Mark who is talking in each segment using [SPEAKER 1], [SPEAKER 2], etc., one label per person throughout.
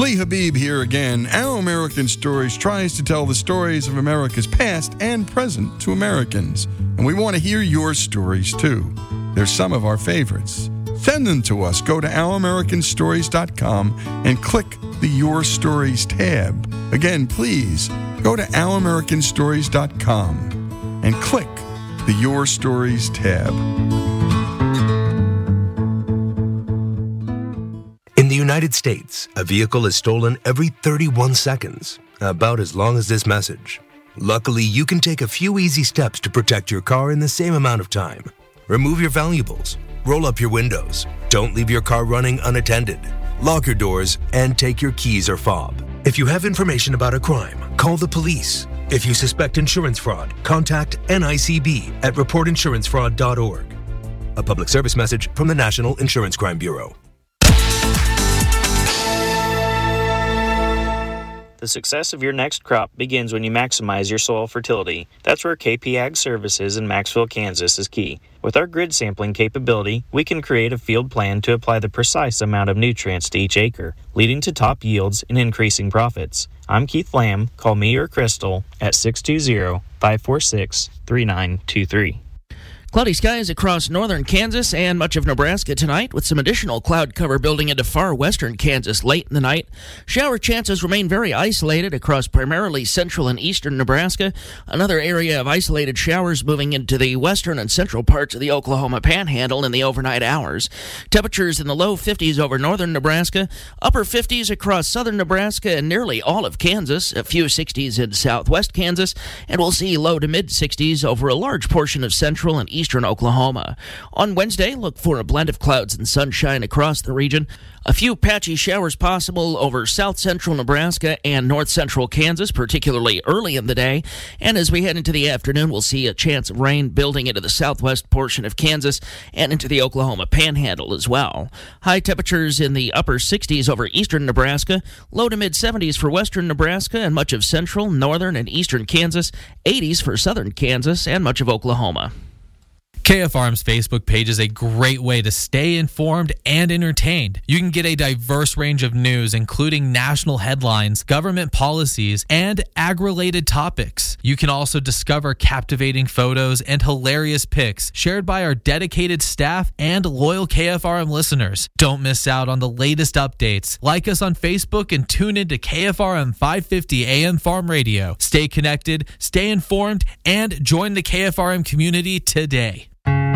[SPEAKER 1] Lee Habib here again. Our American Stories tries to tell the stories of America's past and present to Americans. And we want to hear your stories too. They're some of our favorites. Send them to us. Go to ouramericanstories.com and click the Your Stories tab. Again, please go to ouramericanstories.com and click the Your Stories tab.
[SPEAKER 2] In the United States, a vehicle is stolen every 31 seconds, about as long as this message. Luckily, you can take a few easy steps to protect your car in the same amount of time. Remove your valuables, roll up your windows, don't leave your car running unattended, lock your doors, and take your keys or fob. If you have information about a crime, call the police. If you suspect insurance fraud, contact NICB at reportinsurancefraud.org. A public service message from the National Insurance Crime Bureau.
[SPEAKER 3] The success of your next crop begins when you maximize your soil fertility. That's where KP Ag Services in Maxville, Kansas is key. With our grid sampling capability, we can create a field plan to apply the precise amount of nutrients to each acre, leading to top yields and increasing profits. I'm Keith Lamb. Call me or Crystal at 620-546-3923.
[SPEAKER 4] Cloudy skies across northern Kansas and much of Nebraska tonight, with some additional cloud cover building into far western Kansas late in the night. Shower chances remain very isolated across primarily central and eastern Nebraska. Another area of isolated showers moving into the western and central parts of the Oklahoma Panhandle in the overnight hours. Temperatures in the low 50s over northern Nebraska, upper 50s across southern Nebraska and nearly all of Kansas, a few 60s in southwest Kansas, and we'll see low to mid 60s over a large portion of central and eastern Oklahoma. On Wednesday, look for a blend of clouds and sunshine across the region. A few patchy showers possible over south central Nebraska and north central Kansas, particularly early in the day. And as we head into the afternoon, we'll see a chance of rain building into the southwest portion of Kansas and into the Oklahoma Panhandle as well. High temperatures in the upper 60s over eastern Nebraska, low to mid 70s for western Nebraska and much of central, northern, and eastern Kansas, 80s for southern Kansas and much of Oklahoma.
[SPEAKER 5] KFRM's Facebook page is a great way to stay informed and entertained. You can get a diverse range of news, including national headlines, government policies, and ag-related topics. You can also discover captivating photos and hilarious pics shared by our dedicated staff and loyal KFRM listeners. Don't miss out on the latest updates. Like us on Facebook and tune into KFRM 550 AM Farm Radio. Stay connected, stay informed, and join the KFRM community today.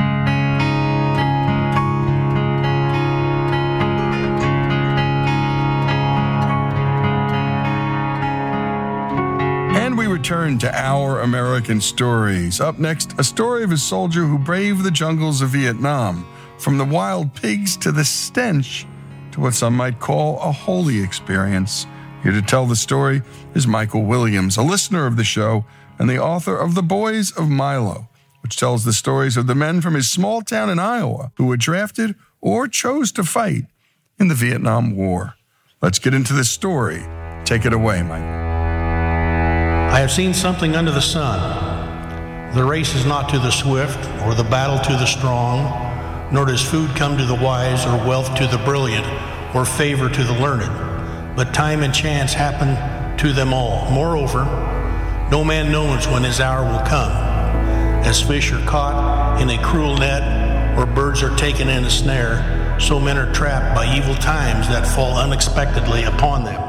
[SPEAKER 1] And we return to Our American Stories. Up next, a story of a soldier who braved the jungles of Vietnam, from the wild pigs to the stench to what some might call a holy experience. Here to tell the story is Michael Williams, a listener of the show and the author of The Boys of Milo, which tells the stories of the men from his small town in Iowa who were drafted or chose to fight in the Vietnam War. Let's get into this story. Take it away, Mike.
[SPEAKER 6] I have seen something under the sun. The race is not to the swift, or the battle to the strong, nor does food come to the wise, or wealth to the brilliant, or favor to the learned. But time and chance happen to them all. Moreover, no man knows when his hour will come. As fish are caught in a cruel net, or birds are taken in a snare, so men are trapped by evil times that fall unexpectedly upon them.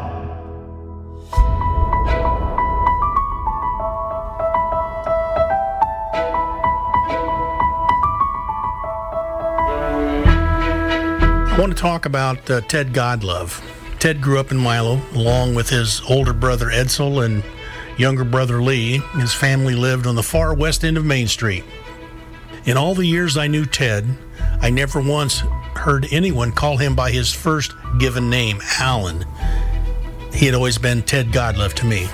[SPEAKER 6] I want to talk about Ted Godlove. Ted grew up in Milo, along with his older brother Edsel and younger brother Lee. His family lived on the far west end of Main Street. In all the years I knew Ted, I never once heard anyone call him by his first given name, Alan. He had always been Ted Godlove to me.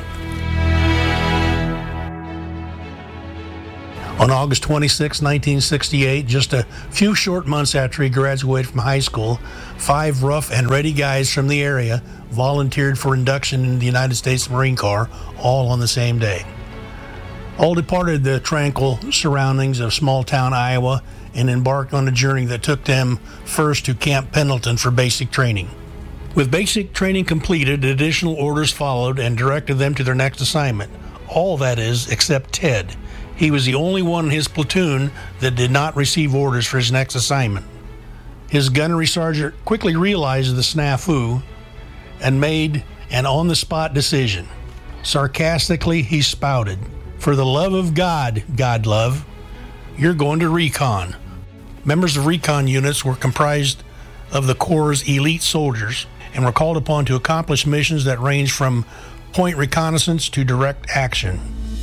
[SPEAKER 6] On August 26, 1968, just a few short months after he graduated from high school, 5 rough and ready guys from the area volunteered for induction into the United States Marine Corps, all on the same day. All departed the tranquil surroundings of small-town Iowa and embarked on a journey that took them first to Camp Pendleton for basic training. With basic training completed, additional orders followed and directed them to their next assignment. All, that is, except Ted. He was the only one in his platoon that did not receive orders for his next assignment. His gunnery sergeant quickly realized the snafu and made an on-the-spot decision. Sarcastically, he spouted, "For the love of God, God love, you're going to recon." Members of recon units were comprised of the Corps' elite soldiers and were called upon to accomplish missions that ranged from point reconnaissance to direct action.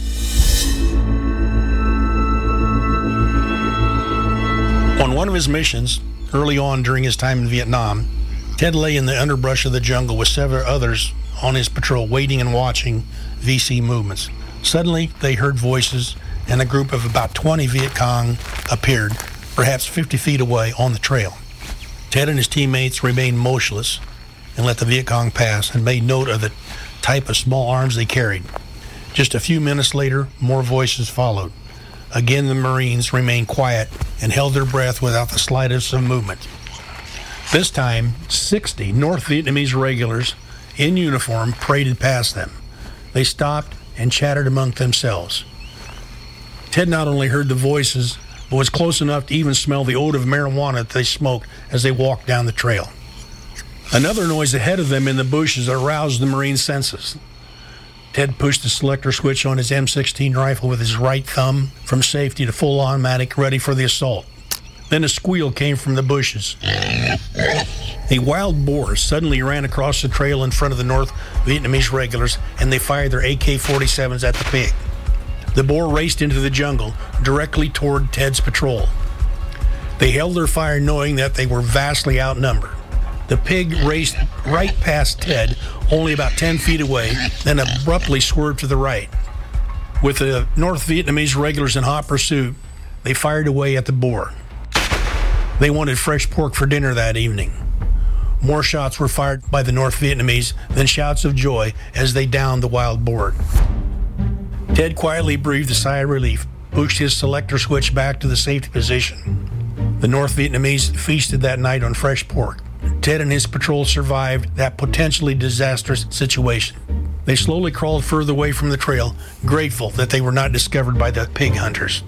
[SPEAKER 6] On one of his missions, early on during his time in Vietnam, Ted lay in the underbrush of the jungle with several others on his patrol, waiting and watching VC movements. Suddenly, they heard voices, and a group of about 20 Viet Cong appeared, perhaps 50 feet away on the trail. Ted and his teammates remained motionless and let the Viet Cong pass and made note of the type of small arms they carried. Just a few minutes later, more voices followed. Again, the Marines remained quiet and held their breath without the slightest of movement. This time, 60 North Vietnamese regulars in uniform paraded past them. They stopped and chattered among themselves. Ted not only heard the voices, but was close enough to even smell the odor of marijuana that they smoked as they walked down the trail. Another noise ahead of them in the bushes aroused the Marines' senses. Ted pushed the selector switch on his M16 rifle with his right thumb from safety to full automatic, ready for the assault. Then a squeal came from the bushes. A wild boar suddenly ran across the trail in front of the North Vietnamese regulars, and they fired their AK-47s at the pig. The boar raced into the jungle, directly toward Ted's patrol. They held their fire knowing that they were vastly outnumbered. The pig raced right past Ted, only about 10 feet away, then abruptly swerved to the right. With the North Vietnamese regulars in hot pursuit, they fired away at the boar. They wanted fresh pork for dinner that evening. More shots were fired by the North Vietnamese, then shouts of joy as they downed the wild boar. Ted quietly breathed a sigh of relief, pushed his selector switch back to the safety position. The North Vietnamese feasted that night on fresh pork. Ted and his patrol survived that potentially disastrous situation. They slowly crawled further away from the trail, grateful that they were not discovered by the pig hunters.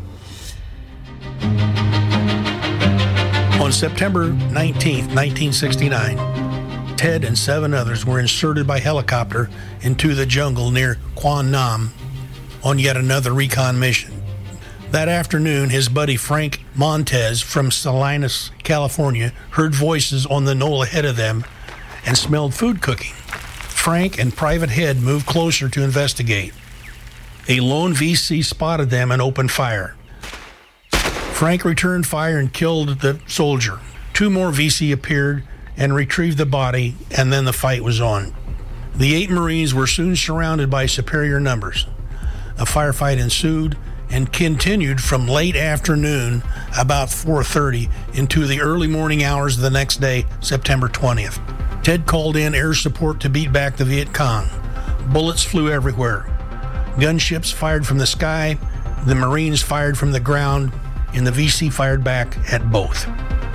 [SPEAKER 6] On September 19, 1969, Ted and 7 others were inserted by helicopter into the jungle near Quan Nam on yet another recon mission. That afternoon, his buddy Frank Montez from Salinas, California, heard voices on the knoll ahead of them and smelled food cooking. Frank and Private Head moved closer to investigate. A lone VC spotted them and opened fire. Frank returned fire and killed the soldier. 2 more VC appeared and retrieved the body, and then the fight was on. The 8 Marines were soon surrounded by superior numbers. A firefight ensued and continued from late afternoon, about 4:30, into the early morning hours of the next day, September 20th. Ted called in air support to beat back the Viet Cong. Bullets flew everywhere. Gunships fired from the sky, the Marines fired from the ground, and the VC fired back at both.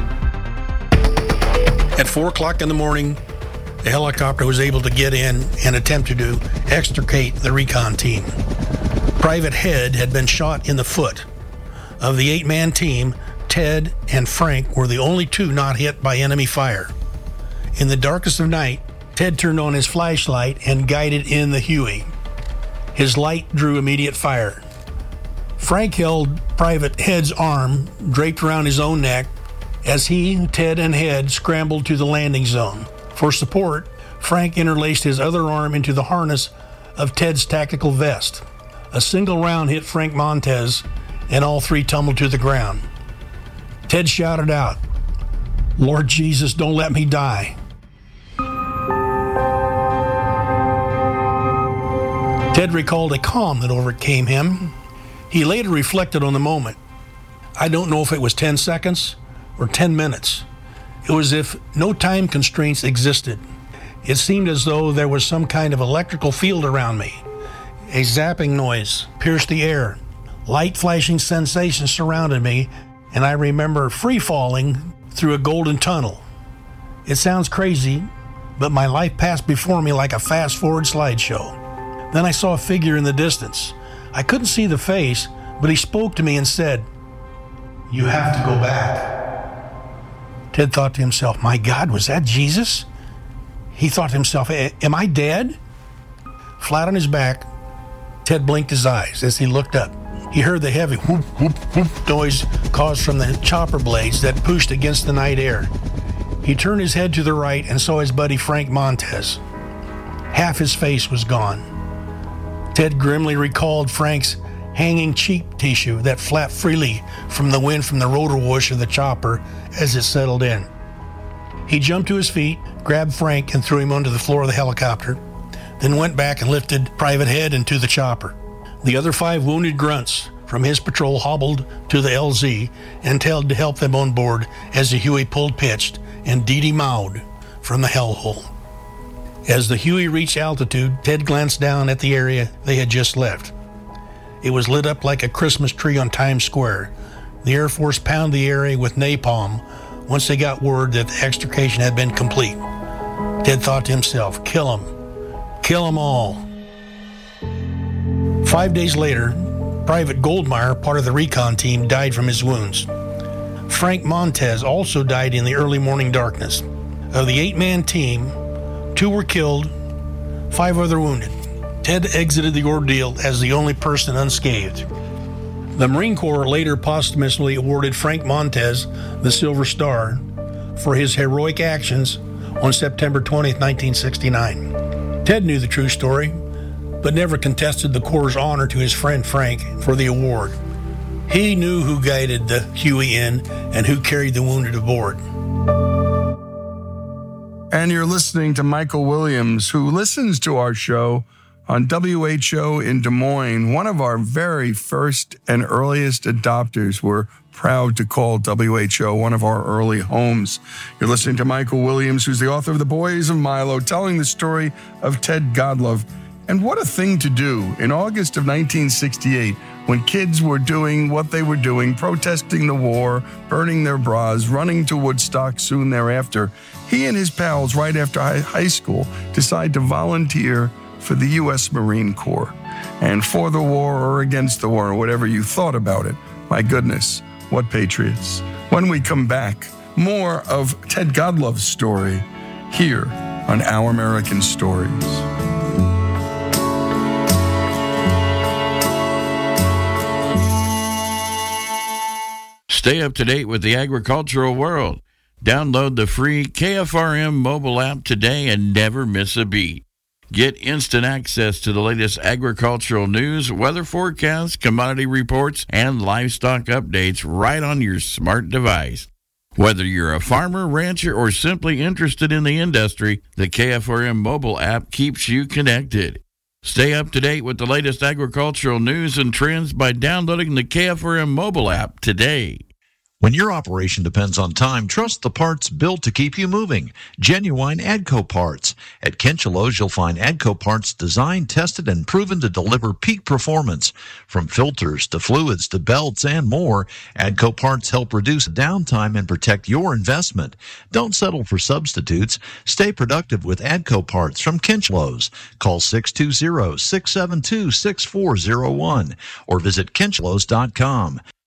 [SPEAKER 6] At 4 o'clock in the morning, the helicopter was able to get in and attempted to extricate the recon team. Private Head had been shot in the foot. Of the 8-man team, Ted and Frank were the only 2 not hit by enemy fire. In the darkest of night, Ted turned on his flashlight and guided in the Huey. His light drew immediate fire. Frank held Private Head's arm draped around his own neck as he, Ted, and Head scrambled to the landing zone. For support, Frank interlaced his other arm into the harness of Ted's tactical vest. A single round hit Frank Montez, and all 3 tumbled to the ground. Ted shouted out, "Lord Jesus, don't let me die." Ted recalled a calm that overcame him. He later reflected on the moment. "I don't know if it was 10 seconds or 10 minutes. It was as if no time constraints existed. It seemed as though there was some kind of electrical field around me. A zapping noise pierced the air. Light flashing sensations surrounded me, and I remember free falling through a golden tunnel. It sounds crazy, but my life passed before me like a fast-forward slideshow. Then I saw a figure in the distance. I couldn't see the face, but he spoke to me and said, "You have to go back." Ted thought to himself, my God, was that Jesus? He thought to himself, am I dead? Flat on his back, Ted blinked his eyes as he looked up. He heard the heavy whoop, whoop, whoop noise caused from the chopper blades that pushed against the night air. He turned his head to the right and saw his buddy Frank Montez. Half his face was gone. Ted grimly recalled Frank's hanging cheek tissue that flapped freely from the wind from the rotor whoosh of the chopper as it settled in. He jumped to his feet, grabbed Frank, and threw him onto the floor of the helicopter, then went back and lifted Private Head into the chopper. The other 5 wounded grunts from his patrol hobbled to the LZ and Ted to help them on board as the Huey pulled pitched and Dee Dee mowed from the hellhole. As the Huey reached altitude, Ted glanced down at the area they had just left. It was lit up like a Christmas tree on Times Square. The Air Force pounded the area with napalm once they got word that the extrication had been complete. Ted thought to himself, kill them all. 5 days later, Private Goldmeyer, part of the recon team, died from his wounds. Frank Montez also died in the early morning darkness. Of the 8-man team, 2 were killed, 5 other wounded. Ted exited the ordeal as the only person unscathed. The Marine Corps later posthumously awarded Frank Montez the Silver Star for his heroic actions on September 20, 1969. Ted knew the true story, but never contested the Corps' honor to his friend Frank for the award. He knew who guided the Huey in and who carried the wounded aboard.
[SPEAKER 1] And you're listening to Michael Williams, who listens to our show on WHO in Des Moines. One of our very first and earliest adopters. We're proud to call WHO one of our early homes. You're listening to Michael Williams, who's the author of The Boys of Milo, telling the story of Ted Godlove. And what a thing to do in August of 1968, when kids were doing what they were doing, protesting the war, burning their bras, running to Woodstock soon thereafter. He and his pals, right after high school, decide to volunteer for the U.S. Marine Corps. And for the war or against the war, or whatever you thought about it, my goodness, what patriots. When we come back, more of Ted Godlove's story here on Our American Stories.
[SPEAKER 7] Stay up to date with the agricultural world. Download the free KFRM mobile app today and never miss a beat. Get instant access to the latest agricultural news, weather forecasts, commodity reports, and livestock updates right on your smart device. Whether you're a farmer, rancher, or simply interested in the industry, the KFRM mobile app keeps you connected. Stay up to date with the latest agricultural news and trends by downloading the KFRM mobile app today.
[SPEAKER 8] When your operation depends on time, trust the parts built to keep you moving. Genuine AGCO parts. At Kinchelo's, you'll find AGCO parts designed, tested, and proven to deliver peak performance. From filters to fluids to belts and more, AGCO parts help reduce downtime and protect your investment. Don't settle for substitutes. Stay productive with AGCO parts from Kinchelo's. Call 620-672-6401 or visit kinchelos.com.